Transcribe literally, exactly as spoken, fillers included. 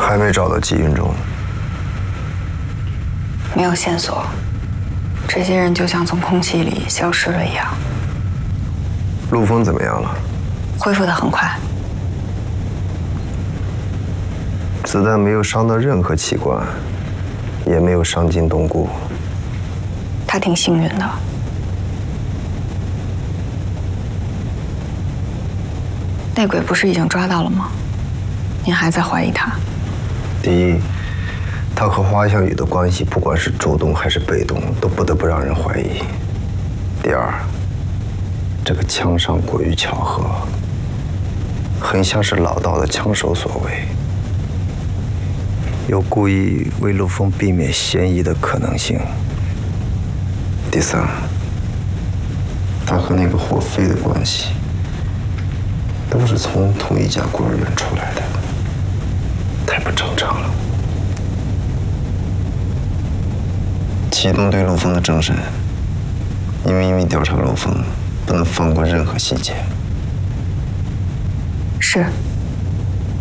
还没找到季云中， 没有线索，这些人就像从空气里消失了一样。 陆枫怎么样了？ 恢复得很快， 子弹没有伤到任何器官，也没有伤筋动骨。 他挺幸运的。内鬼不是已经抓到了吗？您还在怀疑他？ 第一，他和花香雨的关系，不管是主动还是被动，都不得不让人怀疑。第二，这个枪伤过于巧合，很像是老道的枪手所为，有故意为陆枫避免嫌疑的可能性。第三，他和那个霍飞的关系，都是从同一家孤儿院出来的，太不正常了。启动对陆枫的政审，因为因为调查陆枫，不能放过任何细节。 是。